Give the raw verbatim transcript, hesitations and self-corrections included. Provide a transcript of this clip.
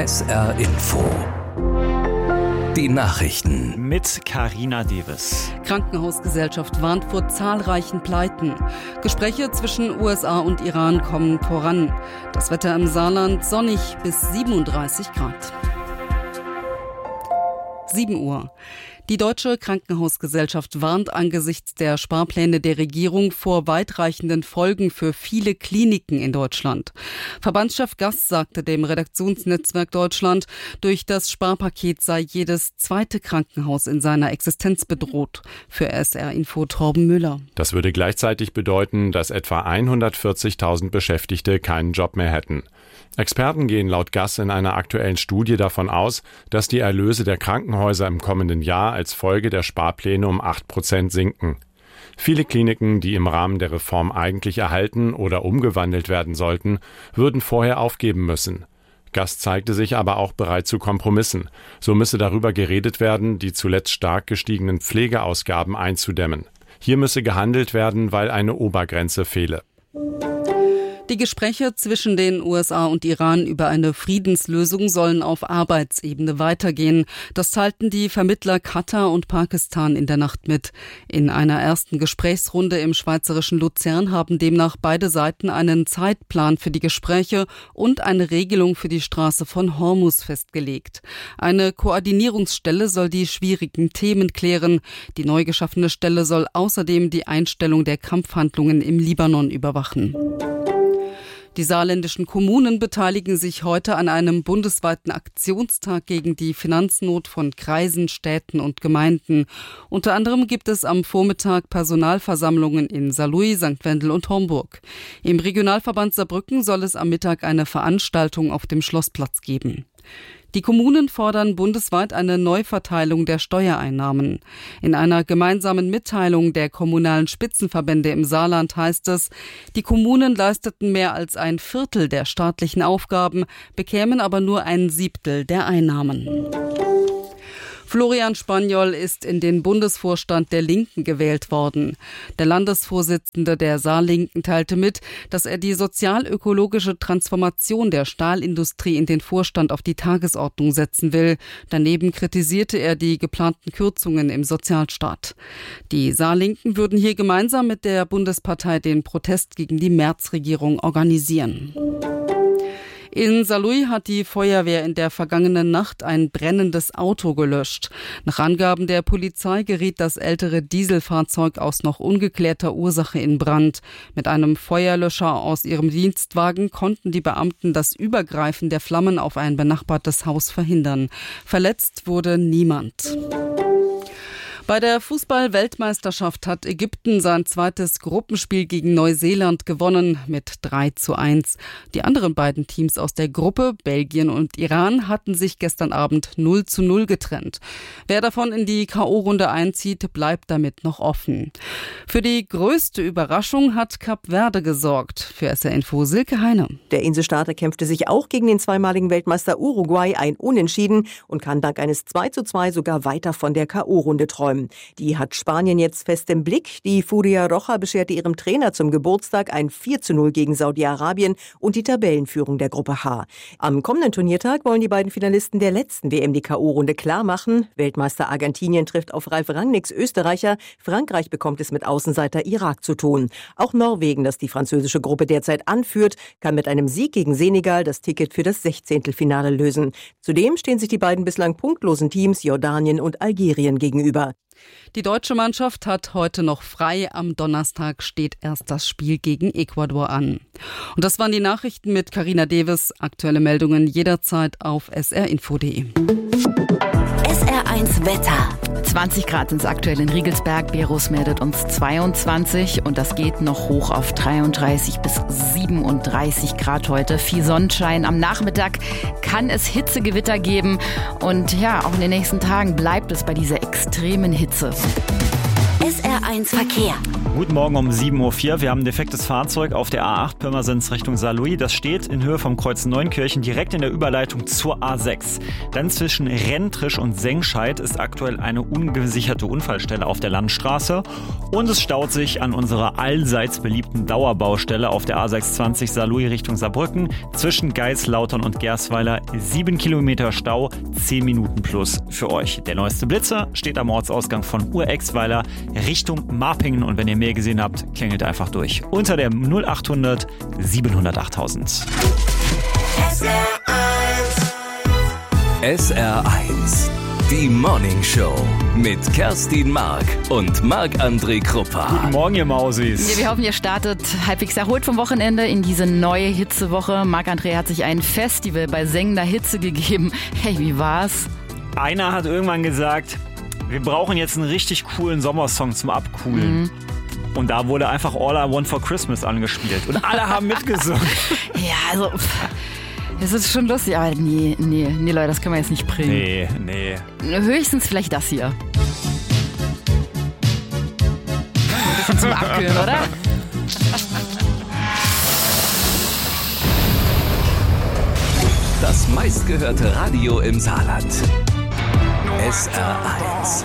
S R Info. Die Nachrichten mit Carina Deves. Krankenhausgesellschaft warnt vor zahlreichen Pleiten. Gespräche zwischen U S A und Iran kommen voran. Das Wetter im Saarland sonnig bis siebenunddreißig Grad. sieben Uhr. Die Deutsche Krankenhausgesellschaft warnt angesichts der Sparpläne der Regierung vor weitreichenden Folgen für viele Kliniken in Deutschland. Verbandschef Gass sagte dem Redaktionsnetzwerk Deutschland, durch das Sparpaket sei jedes zweite Krankenhaus in seiner Existenz bedroht. Für S R Info Torben Müller. Das würde gleichzeitig bedeuten, dass etwa hundertvierzigtausend Beschäftigte keinen Job mehr hätten. Experten gehen laut Gass in einer aktuellen Studie davon aus, dass die Erlöse der Krankenhäuser im kommenden Jahr als Folge der Sparpläne um acht Prozent sinken. Viele Kliniken, die im Rahmen der Reform eigentlich erhalten oder umgewandelt werden sollten, würden vorher aufgeben müssen. Gass zeigte sich aber auch bereit zu Kompromissen. So müsse darüber geredet werden, die zuletzt stark gestiegenen Pflegeausgaben einzudämmen. Hier müsse gehandelt werden, weil eine Obergrenze fehle. Die Gespräche zwischen den U S A und Iran über eine Friedenslösung sollen auf Arbeitsebene weitergehen. Das teilten die Vermittler Katar und Pakistan in der Nacht mit. In einer ersten Gesprächsrunde im schweizerischen Luzern haben demnach beide Seiten einen Zeitplan für die Gespräche und eine Regelung für die Straße von Hormuz festgelegt. Eine Koordinierungsstelle soll die schwierigen Themen klären. Die neu geschaffene Stelle soll außerdem die Einstellung der Kampfhandlungen im Libanon überwachen. Die saarländischen Kommunen beteiligen sich heute an einem bundesweiten Aktionstag gegen die Finanznot von Kreisen, Städten und Gemeinden. Unter anderem gibt es am Vormittag Personalversammlungen in Saarlouis, Sankt Wendel und Homburg. Im Regionalverband Saarbrücken soll es am Mittag eine Veranstaltung auf dem Schlossplatz geben. Die Kommunen fordern bundesweit eine Neuverteilung der Steuereinnahmen. In einer gemeinsamen Mitteilung der kommunalen Spitzenverbände im Saarland heißt es, die Kommunen leisteten mehr als ein Viertel der staatlichen Aufgaben, bekämen aber nur ein Siebtel der Einnahmen. Florian Spaniol ist in den Bundesvorstand der Linken gewählt worden. Der Landesvorsitzende der Saarlinken teilte mit, dass er die sozial-ökologische Transformation der Stahlindustrie in den Vorstand auf die Tagesordnung setzen will. Daneben kritisierte er die geplanten Kürzungen im Sozialstaat. Die Saarlinken würden hier gemeinsam mit der Bundespartei den Protest gegen die Merz-Regierung organisieren. In Saarlouis hat die Feuerwehr in der vergangenen Nacht ein brennendes Auto gelöscht. Nach Angaben der Polizei geriet das ältere Dieselfahrzeug aus noch ungeklärter Ursache in Brand. Mit einem Feuerlöscher aus ihrem Dienstwagen konnten die Beamten das Übergreifen der Flammen auf ein benachbartes Haus verhindern. Verletzt wurde niemand. Bei der Fußball-Weltmeisterschaft hat Ägypten sein zweites Gruppenspiel gegen Neuseeland gewonnen mit drei zu eins. Die anderen beiden Teams aus der Gruppe, Belgien und Iran, hatten sich gestern Abend null zu null getrennt. Wer davon in die K O-Runde einzieht, bleibt damit noch offen. Für die größte Überraschung hat Kap Verde gesorgt. Für S R Info Silke Heine. Der Inselstaat kämpfte sich auch gegen den zweimaligen Weltmeister Uruguay ein Unentschieden und kann dank eines zwei zu zwei sogar weiter von der K O-Runde träumen. Die hat Spanien jetzt fest im Blick. Die Furia Roja bescherte ihrem Trainer zum Geburtstag ein vier zu null gegen Saudi-Arabien und die Tabellenführung der Gruppe H. Am kommenden Turniertag wollen die beiden Finalisten der letzten W M die K O-Runde klar machen. Weltmeister Argentinien trifft auf Ralf Rangnicks Österreicher. Frankreich bekommt es mit Außenseiter Irak zu tun. Auch Norwegen, das die französische Gruppe derzeit anführt, kann mit einem Sieg gegen Senegal das Ticket für das Sechzehntelfinale lösen. Zudem stehen sich die beiden bislang punktlosen Teams Jordanien und Algerien gegenüber. Die deutsche Mannschaft hat heute noch frei. Am Donnerstag steht erst das Spiel gegen Ecuador an. Und das waren die Nachrichten mit Carina Deves. Aktuelle Meldungen jederzeit auf s r info punkt d e. S R eins Wetter. zwanzig Grad sind es aktuell in Riegelsberg. Berus meldet uns zweiundzwanzig und das geht noch hoch auf dreiunddreißig bis siebenunddreißig Grad heute. Viel Sonnenschein. Am Nachmittag kann es Hitzegewitter geben und ja, auch in den nächsten Tagen bleibt es bei dieser extremen Hitze. S R eins Verkehr. Guten Morgen um sieben Uhr vier. Wir haben ein defektes Fahrzeug auf der A acht Pirmasens Richtung Saarlouis. Das steht in Höhe vom Kreuz Neunkirchen direkt in der Überleitung zur A sechs. Dann zwischen Rentrisch und Sengscheid ist aktuell eine ungesicherte Unfallstelle auf der Landstraße. Und es staut sich an unserer allseits beliebten Dauerbaustelle auf der A sechshundertzwanzig Saarlouis Richtung Saarbrücken. Zwischen Geislautern und Gersweiler sieben Kilometer Stau, zehn Minuten plus für euch. Der neueste Blitzer steht am Ortsausgang von Urexweiler Richtung Marpingen. Und wenn ihr mehr gesehen habt, klingelt einfach durch. Unter der null achthundert siebenhundert achttausend. S R eins, die Morning Show mit Kerstin Mark und Marc-André Kruppa. Guten Morgen, ihr Mausis. Ja, wir hoffen, ihr startet halbwegs erholt vom Wochenende in diese neue Hitzewoche. Marc-André hat sich ein Festival bei sengender Hitze gegeben. Hey, wie war's? Einer hat irgendwann gesagt, wir brauchen jetzt einen richtig coolen Sommersong zum Abkühlen. Mhm. Und da wurde einfach All I Want for Christmas angespielt. Und alle haben mitgesungen. Ja, also, das ist schon lustig. Aber nee, nee, nee, Leute, das können wir jetzt nicht bringen. Nee, nee. Höchstens vielleicht das hier. Ein bisschen zum Abkühlen, oder? Das meistgehörte Radio im Saarland. S R eins.